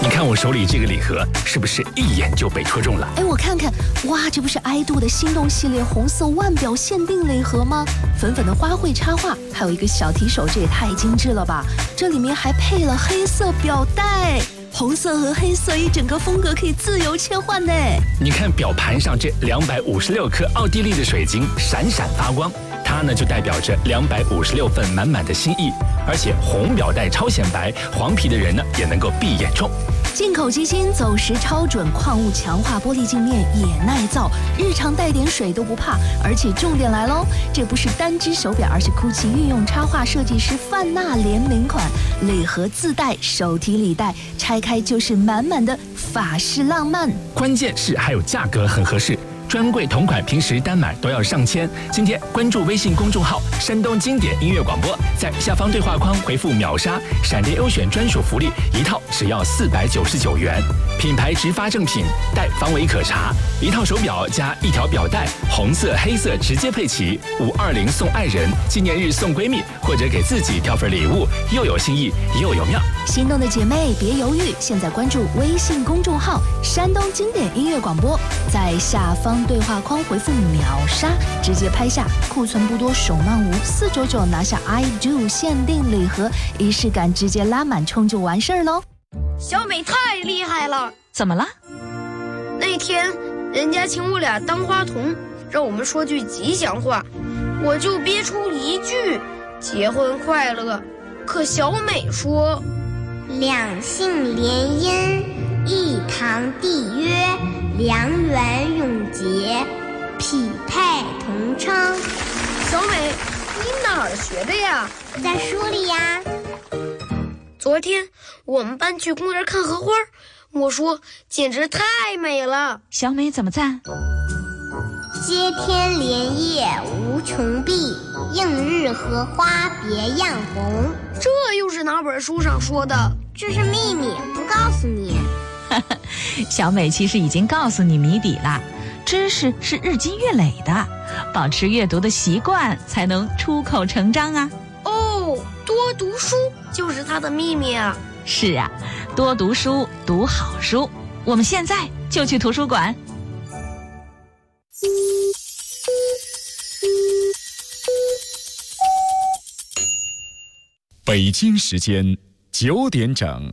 看我手里这个礼盒，是不是一眼就被戳中了？ 哎，我看看，哇，这不是爱度的心动系列红色腕表限定礼盒吗？粉粉的花卉插画，还有一个小提手，这也太精致了吧！这里面还配了黑色表带。红色和黑色一整个风格可以自由切换呢。 你看表盘上这256颗奥地利的水晶闪闪发光，它呢就代表着256份满满的心意。而且红表带超显白，黄皮的人呢也能够闭眼中。 进口机芯走时超准，矿物强化玻璃镜面也耐造，日常带点水都不怕。而且重点来喽，这不是单只手表，而是GUCCI御用插画设计师范娜联名款，礼盒自带手提礼袋，拆开就是满满的法式浪漫。 关键是还有价格很合适。专柜同款平时单买都要上千。今天关注微信公众号山东经典音乐广播，在下方对话框回复秒杀，闪电优选专属福利一套只要499元，品牌直发正品，带方为可查，一套手表加一条表带，红色黑色直接配齐，520送爱人，纪念日送闺蜜，或者给自己挑份礼物，又有新意又有妙。 心动的姐妹别犹豫，现在关注微信公众号山东经典音乐广播，在下方对话框回复秒杀，直接拍下库存不多手慢无499拿下 I Do 限定礼盒，仪式感直接拉满冲就完事儿喽。 小美太厉害了！ 怎么了？ 那天人家请我俩当花童，让我们说句吉祥话，我就憋出一句结婚快乐。可小美说两性联姻，一堂缔约，良缘永结，匹配同称。 小美，你哪儿学的呀？ 在书里呀。 昨天我们班去公园看荷花，我说简直太美了。 小美怎么赞？ 接天莲叶无穷碧，映日荷花别样红。 这又是哪本书上说的？ 这是秘密，不告诉你。 小美其实已经告诉你谜底了，知识是日积月累的，保持阅读的习惯才能出口成章啊。 哦，多读书就是它的秘密啊。 是啊，多读书，读好书。我们现在就去图书馆。 北京时间9点整。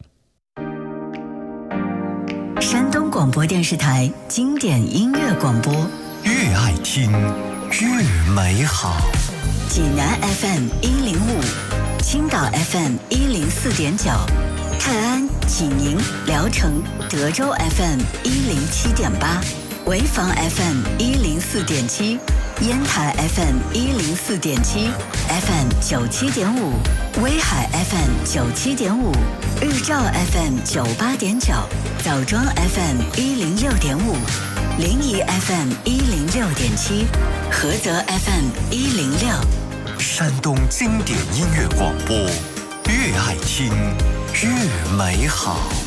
山东广播电视台经典音乐广播， 越爱听越美好。 济南 FM 105，青岛 FM 104.9，泰安、济宁、聊城、德州 FM 107.8，潍坊 FM 104.7，烟台 FM 104.7， FM 97.5，威海 FM 97.5，日照 FM 98.9，枣庄 FM 106.5，临沂 FM 106.7，菏泽 FM 106。 山东经典音乐广播，越爱听越美好。